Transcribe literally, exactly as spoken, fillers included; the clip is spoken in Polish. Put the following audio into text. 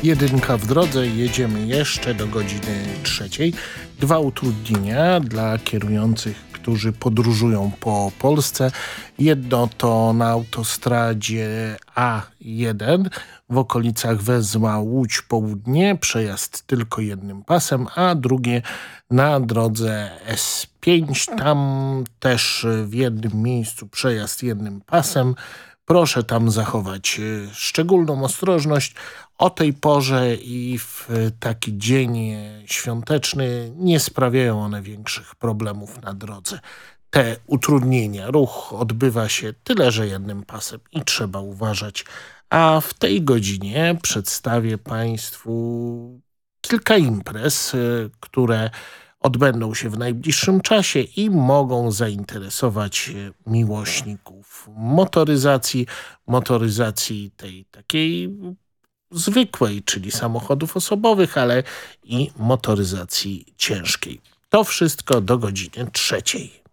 Jedynka w drodze, jedziemy jeszcze do godziny trzeciej. Dwa utrudnienia dla kierujących, którzy podróżują po Polsce. Jedno to na autostradzie A jeden w okolicach Wezma Łódź Południe, przejazd tylko jednym pasem, a drugie na drodze S pięć, tam też w jednym miejscu przejazd jednym pasem. Proszę tam zachować szczególną ostrożność. O tej porze i w taki dzień świąteczny nie sprawiają one większych problemów na drodze. Te utrudnienia, ruch odbywa się tyle, że jednym pasem i trzeba uważać. A w tej godzinie przedstawię Państwu kilka imprez, które odbędą się w najbliższym czasie i mogą zainteresować miłośników motoryzacji, motoryzacji tej takiej zwykłej, czyli samochodów osobowych, ale i motoryzacji ciężkiej. To wszystko do godziny trzeciej.